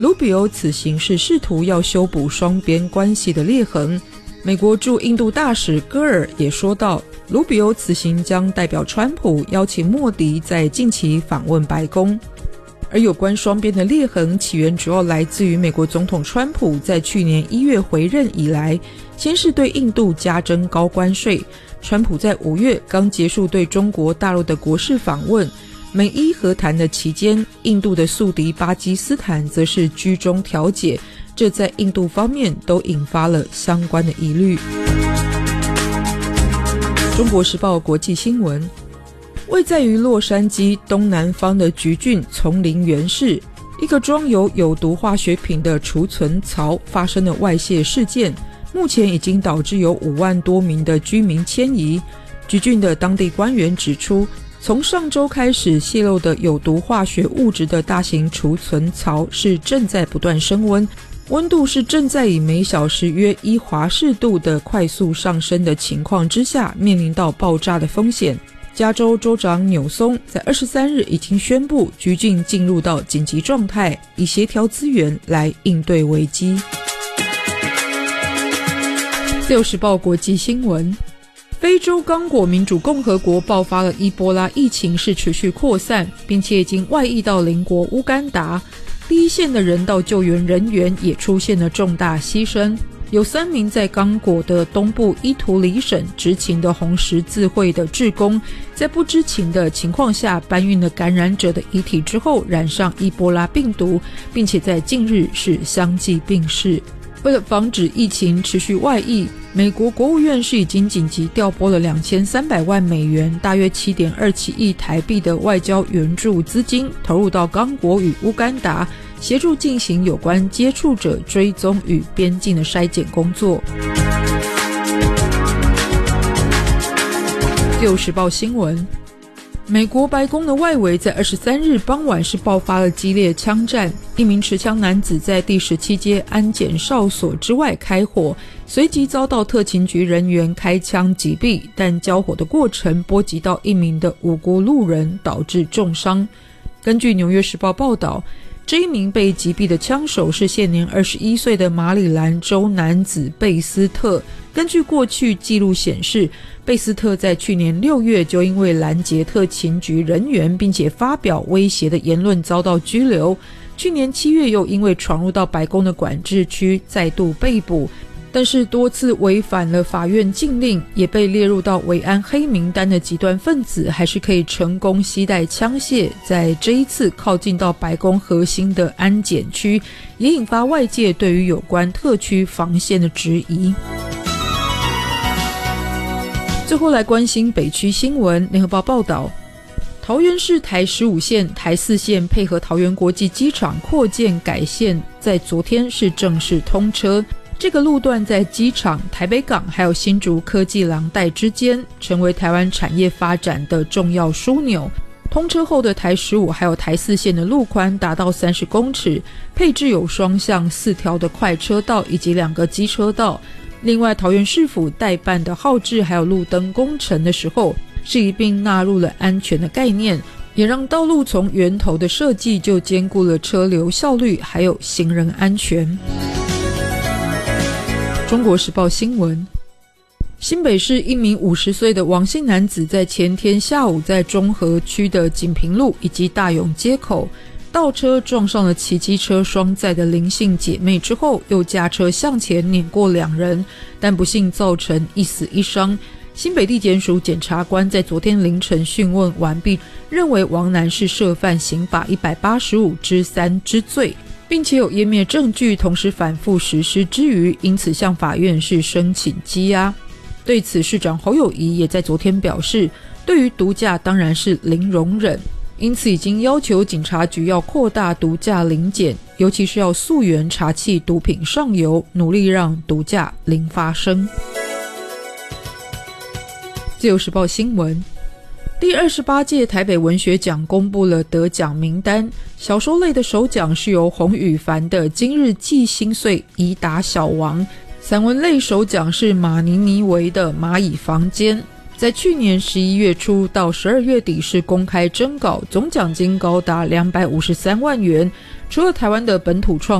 卢比欧此行是试图要修补双边关系的裂痕。美国驻印度大使戈尔也说道，卢比欧此行将代表川普邀请莫迪在近期访问白宫。而有关双边的裂痕起源主要来自于美国总统川普在去年1月回任以来，先是对印度加征高关税，川普在5月刚结束对中国大陆的国事访问，美伊和谈的期间，印度的宿敌巴基斯坦则是居中调解，这在印度方面都引发了相关的疑虑。中国时报国际新闻，位在于洛杉矶东南方的橘郡丛林园市，一个装有毒化学品的储存槽发生了外泄事件，目前已经导致有5万多名的居民迁移。橘郡的当地官员指出，从上周开始泄漏的有毒化学物质的大型储存槽是正在不断升温，温度是正在以每小时约1华氏度的快速上升的情况之下，面临到爆炸的风险。加州州长纽松在23日已经宣布橘郡进入到紧急状态，以协调资源来应对危机。自由时报国际新闻，非洲刚果民主共和国爆发了伊波拉疫情，是持续扩散，并且已经外溢到邻国乌干达。第一线的人道救援人员也出现了重大牺牲，有3名在刚果的东部伊图里省执勤的红十字会的志工，在不知情的情况下搬运了感染者的遗体之后染上伊波拉病毒，并且在近日是相继病逝。为了防止疫情持续外溢，美国国务院是已经紧急调拨了2300万美元，大约7.27亿台币的外交援助资金，投入到刚果与乌干达，协助进行有关接触者追踪与边境的筛检工作。自由时报新闻，美国白宫的外围在23日傍晚是爆发了激烈枪战，一名持枪男子在第17街安检哨所之外开火，随即遭到特勤局人员开枪击毙，但交火的过程波及到一名的无辜路人，导致重伤。根据纽约时报报道，这一名被击毙的枪手是现年21岁的马里兰州男子贝斯特。根据过去记录显示，贝斯特在去年6月就因为拦截特勤局人员并且发表威胁的言论遭到拘留，去年7月又因为闯入到白宫的管制区再度被捕，但是多次违反了法院禁令，也被列入到维安黑名单的极端分子，还是可以成功携带枪械，在这一次靠近到白宫核心的安检区，也引发外界对于有关特区防线的质疑。最后来关心北区新闻，联合报报道，桃园市台15线、台4线配合桃园国际机场扩建改线，在昨天是正式通车。这个路段在机场、台北港还有新竹科技廊带之间，成为台湾产业发展的重要枢纽。通车后的台15还有台4线的路宽达到30公尺，配置有双向4条的快车道以及2个机车道。另外，桃园市府代办的号志还有路灯工程的时候，是一并纳入了安全的概念，也让道路从源头的设计就兼顾了车流效率还有行人安全。中国时报新闻，新北市一名50岁的王姓男子在前天下午在中和区的锦屏路以及大勇街口倒车撞上了骑机车双载的林姓姐妹之后，又驾车向前碾过2人，但不幸造成1死1伤。新北地检署检察官在昨天凌晨讯问完毕，认为王男是涉犯刑法185之3之罪，并且有湮灭证据，同时反复实施之余，因此向法院是申请羁押。对此，市长侯友宜也在昨天表示，对于毒驾当然是零容忍，因此已经要求警察局要扩大毒驾零检，尤其是要溯源查缉毒品上游，努力让毒驾零发生。自由时报新闻，第28届台北文学奖公布了得奖名单，小说类的首奖是由洪宇凡的《今日寄心碎》以打小王，散文类首奖是马尼尼维的《蚂蚁房间》。在去年11月初到12月底是公开征稿，总奖金高达253万元， 除了台湾的本土创